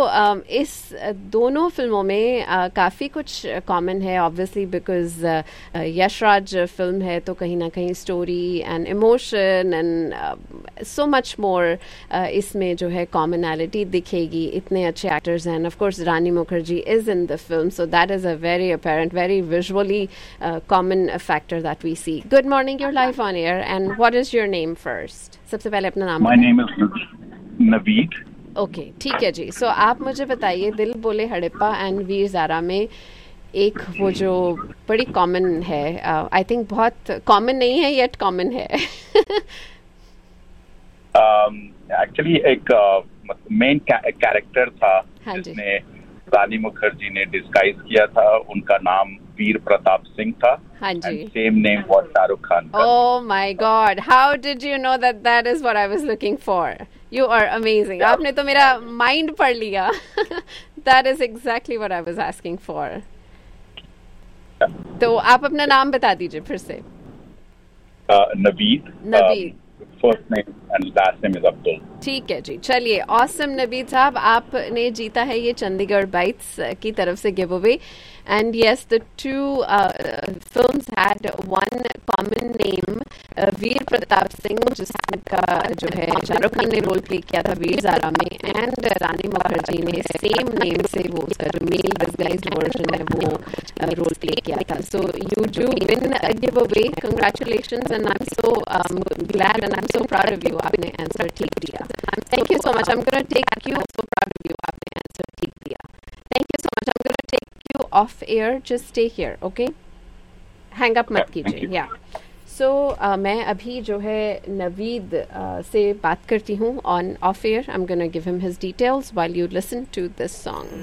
इस दोनों फिल्मों में काफ़ी कुछ कॉमन है ऑब्वियसली बिकॉज यशराज फिल्म है तो कहीं ना कहीं story and emotion and so much more इसमें जो है कॉमनैलिटी दिखेगी. इतने अच्छे एक्टर्स हैं. Of course Rani Mukherjee is in the film so that is a very apparent very visually common factor that we C. Good morning, your life on air and what is your name first? सबसे पहले अपना नाम. My name is Naveed. Okay ठीक है जी. सो आप मुझे बताइए दिल बोले हड़प्पा एंड वीर ज़ारा में एक वो जो बड़ी कॉमन है, आई थिंक बहुत कॉमन नहीं है येट कॉमन है. एक्चुअली एक मेन कैरेक्टर था हाँ जिसने रानी मुखर्जी ने डिस्गाइज किया था. उनका नाम वीर प्रताप सिंह था. हाँ जी. Same name was Shahrukh Khan का. Oh my God! How did you know that that is what I was looking for? You are amazing. आपने तो मेरा माइंड पढ़ लिया. That is exactly what I was asking for. तो आप अपना नाम बता दीजिए फिर से. Naveed. Naveed. First name and last name is Abdul. ठीक है जी. चलिए ऑसम नवीद साहब, आपने जीता है ये चंडीगढ़ बाइट्स की तरफ से give away. And yes, the two films had one common name. वीर प्रताप सिंह जिसका जो है शाहरुख खान ने रोल प्ले किया था वीर ज़ारा में, एंड रानी मुखर्जी ने सेम नेम से वो उसका जो मेल डिस्गाइज्ड वर्जन है वो रोल प्ले किया था. So you do win give away. Congratulations and I am so glad and I am so proud of you. आपने आंसर ठीक दिया. Thank you so much. I am gonna take you. So proud of you. आपने answer ठीक दिया. Thank you so much. I'm going to take you off air. Just stay here, okay? Hang up मत कीजिए. Yeah. So मैं अभी जो है नवीद से बात करती हूँ on off air. I'm going to give him his details while you listen to this song.